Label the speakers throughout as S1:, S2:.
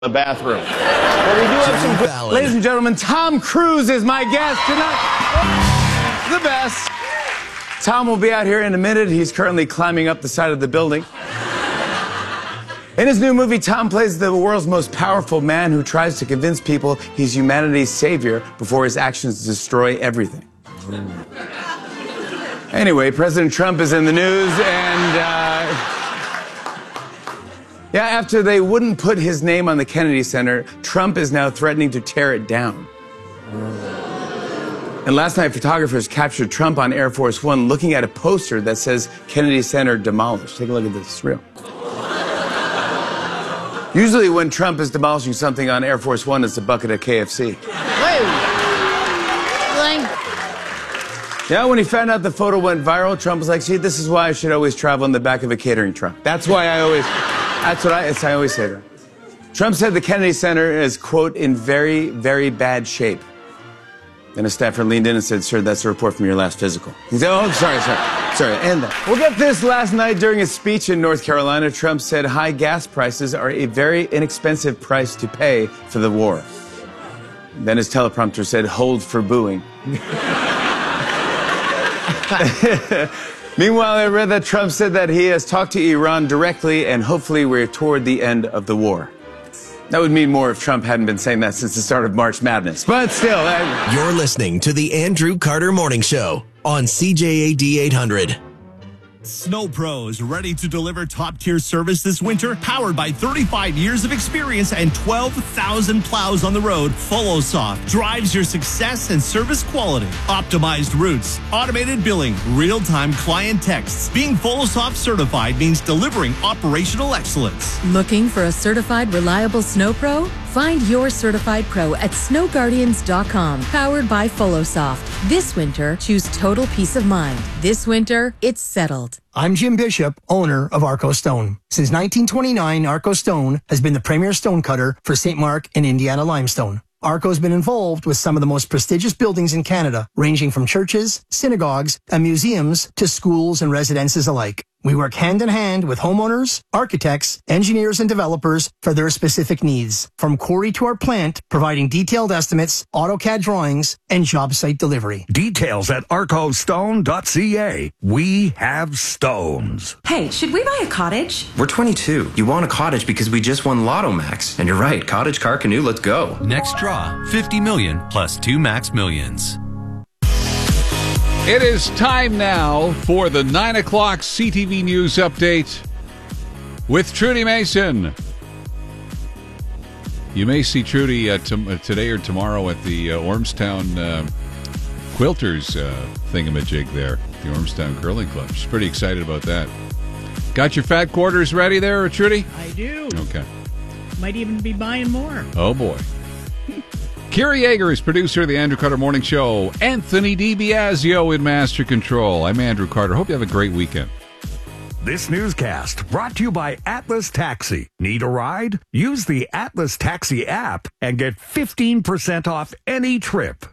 S1: the bathroom. But we do have some good... Ladies and gentlemen, Tom Cruise is my guest tonight. The best. Tom will be out here in a minute. He's currently climbing up the side of the building. In his new movie, Tom plays the world's most powerful man who tries to convince people he's humanity's savior before his actions destroy everything. Anyway, President Trump is in the news, and after they wouldn't put his name on the Kennedy Center, Trump is now threatening to tear it down. And last night, photographers captured Trump on Air Force One looking at a poster that says Kennedy Center demolished. Take a look at this. It's real. Usually when Trump is demolishing something on Air Force One, it's a bucket of KFC. Yeah, when he found out the photo went viral, Trump was like, see, this is why I should always travel in the back of a catering truck. That's why I always say that. Trump said the Kennedy Center is, quote, in very, very bad shape. Then a staffer leaned in and said, sir, that's a report from your last physical. He said, oh, sorry, and that. We'll get this. Last night during his speech in North Carolina, Trump said high gas prices are a very inexpensive price to pay for the war. Then his teleprompter said, hold for booing. Meanwhile, I read that Trump said that he has talked to Iran directly and hopefully we're toward the end of the war. That would mean more if Trump hadn't been saying that since the start of March Madness. But still...
S2: You're listening to the Andrew Carter Morning Show on CJAD 800.
S3: Snow Pros, ready to deliver top-tier service this winter? Powered by 35 years of experience and 12,000 plows on the road, FollowSoft drives your success and service quality. Optimized routes, automated billing, real-time client texts. Being FollowSoft certified means delivering operational excellence.
S4: Looking for a certified, reliable Snow Pro? Find your certified pro at snowguardians.com. Powered by FollowSoft. This winter, choose total peace of mind. This winter, it's settled.
S5: I'm Jim Bishop, owner of Arco Stone. Since 1929, Arco Stone has been the premier stone cutter for St. Mark and Indiana limestone. Arco's been involved with some of the most prestigious buildings in Canada, ranging from churches, synagogues, and museums to schools and residences alike. We work hand in hand with homeowners, architects, engineers, and developers for their specific needs. From quarry to our plant, providing detailed estimates, AutoCAD drawings, and job site delivery.
S6: Details at arcostone.ca. We have stones.
S7: Hey, should we buy a cottage?
S8: We're 22. You want a cottage because we just won Lotto Max. And you're right, cottage, car, canoe, let's go.
S9: Next draw, 50 million plus 2 max millions.
S10: It is time now for the 9 o'clock CTV News Update with Trudy Mason. You may see Trudy today or tomorrow at the Ormstown Quilters thingamajig there, the Ormstown Curling Club. She's pretty excited about that. Got your fat quarters ready there, Trudy?
S11: I do.
S10: Okay.
S11: Might even be buying more.
S10: Oh, boy. Kira Yeager is producer of the Andrew Carter Morning Show. Anthony DiBiasio in Master Control. I'm Andrew Carter. Hope you have a great weekend.
S6: This newscast brought to you by Atlas Taxi. Need a ride? Use the Atlas Taxi app and get 15% off any trip.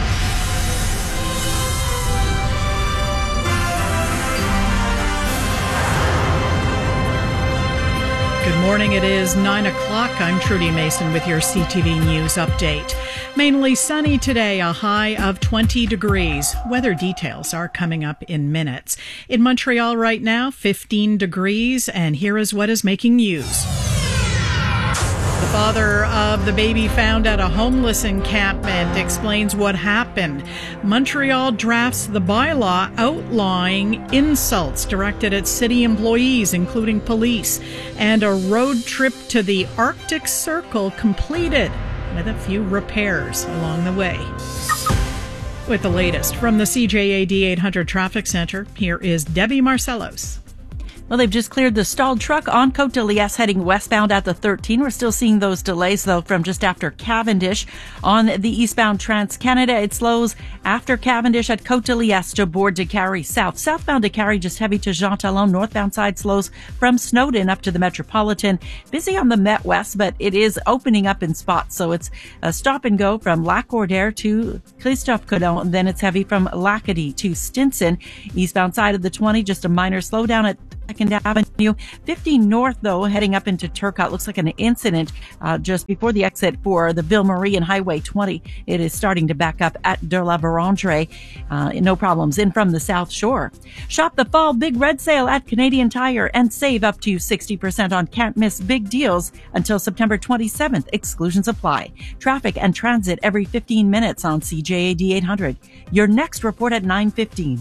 S11: Good morning. It is 9 o'clock. I'm Trudy Mason with your CTV News Update. Mainly sunny today, a high of 20 degrees. Weather details are coming up in minutes. In Montreal right now, 15 degrees, and here is what is making news. The father of the baby found at a homeless encampment explains what happened. Montreal drafts the bylaw outlawing insults directed at city employees, including police. And a road trip to the Arctic Circle completed with a few repairs along the way. With the latest from the CJAD 800 Traffic Center, here is Debbie Marcellos.
S12: Well, they've just cleared the stalled truck on Côte de Liesse heading westbound at the 13. We're still seeing those delays, though, from just after Cavendish. On the eastbound Trans-Canada, it slows after Cavendish at Côte de Liesse to Bourg de Carry South. Southbound to Carry, just heavy to Jean Talon. Northbound side slows from Snowden up to the Metropolitan. Busy on the Met West, but it is opening up in spots. So it's a stop and go from Lac-Cordaire to Christophe Colomb. Then it's heavy from Lacadie to Stinson. Eastbound side of the 20, just a minor slowdown at 2nd Avenue. 50 North, though, heading up into Turcotte. Looks like an incident just before the exit for the Ville Marie and Highway 20. It is starting to back up at De La Vérendrye. No problems in from the South Shore. Shop the fall big red sale at Canadian Tire and save up to 60% on can't miss big deals until September 27th. Exclusions apply. Traffic and transit every 15 minutes on CJAD 800. Your next report at 9:15.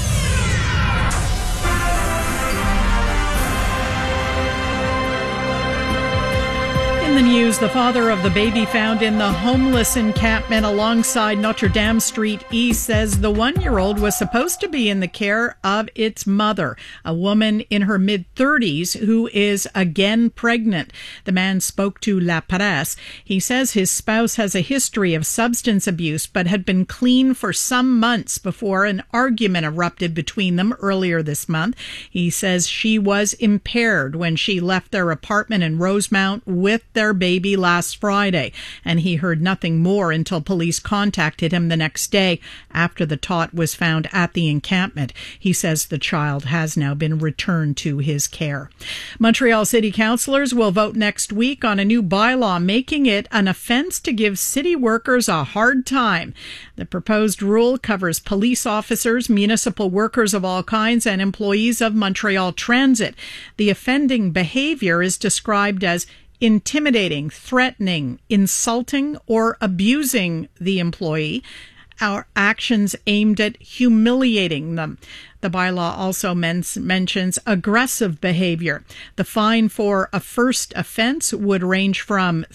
S11: In the news, the father of the baby found in the homeless encampment alongside Notre Dame Street East says the 1-year-old was supposed to be in the care of its mother, a woman in her mid-30s who is again pregnant. The man spoke to La Presse. He says his spouse has a history of substance abuse but had been clean for some months before an argument erupted between them earlier this month. He says she was impaired when she left their apartment in Rosemount with their baby last Friday, and he heard nothing more until police contacted him the next day after the tot was found at the encampment. He says the child has now been returned to his care. Montreal City Councillors will vote next week on a new bylaw making it an offence to give city workers a hard time. The proposed rule covers police officers, municipal workers of all kinds, and employees of Montreal Transit. The offending behavior is described as intimidating, threatening, insulting, or abusing the employee, or actions aimed at humiliating them. The bylaw also mentions aggressive behavior. The fine for a first offense would range from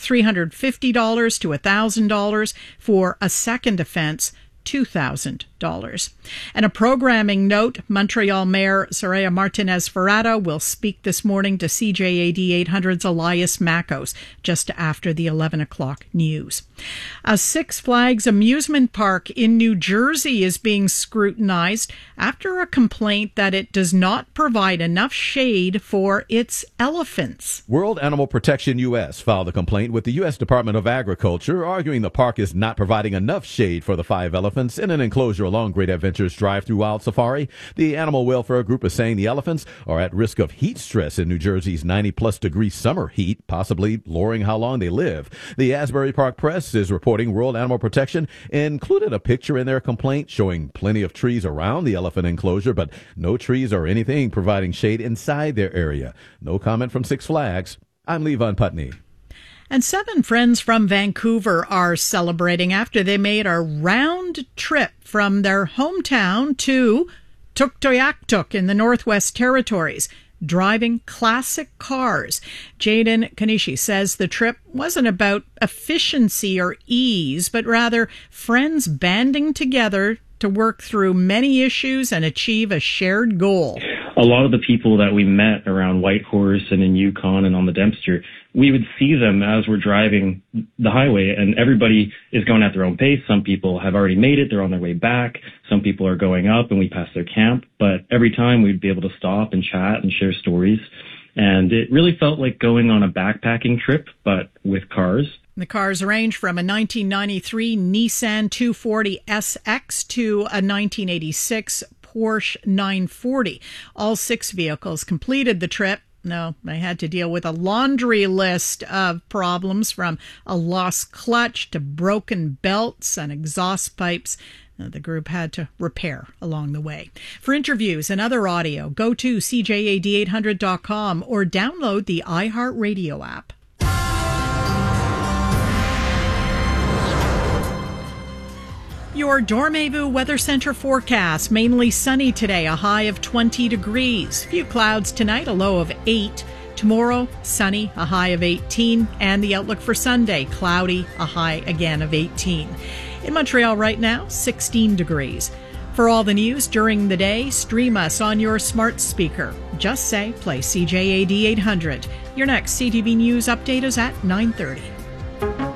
S11: $350 to $1,000. For a second offense, $2,000. And a programming note, Montreal Mayor Soraya Martinez-Ferrada will speak this morning to CJAD 800's Elias Makos just after the 11 o'clock news. A Six Flags amusement park in New Jersey is being scrutinized after a complaint that it does not provide enough shade for its elephants.
S13: World Animal Protection U.S. filed a complaint with the U.S. Department of Agriculture, arguing the park is not providing enough shade for the 5 elephants in an enclosure along Great Adventures Drive-Thru Wild Safari. The animal welfare group is saying the elephants are at risk of heat stress in New Jersey's 90-plus degree summer heat, possibly lowering how long they live. The Asbury Park Press is reporting World Animal Protection included a picture in their complaint showing plenty of trees around the elephant enclosure, but no trees or anything providing shade inside their area. No comment from Six Flags. I'm Levon Putney.
S11: And 7 friends from Vancouver are celebrating after they made a round trip from their hometown to Tuktoyaktuk in the Northwest Territories, driving classic cars. Jaden Kanishi says the trip wasn't about efficiency or ease, but rather friends banding together to work through many issues and achieve a shared goal.
S14: A lot of the people that we met around Whitehorse and in Yukon and on the Dempster, we would see them as we're driving the highway, and everybody is going at their own pace. Some people have already made it. They're on their way back. Some people are going up and we pass their camp. But every time we'd be able to stop and chat and share stories. And it really felt like going on a backpacking trip, but with cars.
S11: The cars range from a 1993 Nissan 240 SX to a 1986 Porsche 940. All 6 vehicles completed the trip. No, they had to deal with a laundry list of problems, from a lost clutch to broken belts and exhaust pipes. The group had to repair along the way. For interviews and other audio, go to CJAD800.com or download the iHeartRadio app. Your Dormez-vous Weather Center forecast. Mainly sunny today, a high of 20 degrees. Few clouds tonight, a low of 8. Tomorrow, sunny, a high of 18. And the outlook for Sunday, cloudy, a high again of 18. In Montreal right now, 16 degrees. For all the news during the day, stream us on your smart speaker. Just say, play CJAD 800. Your next CTV News update is at 9:30.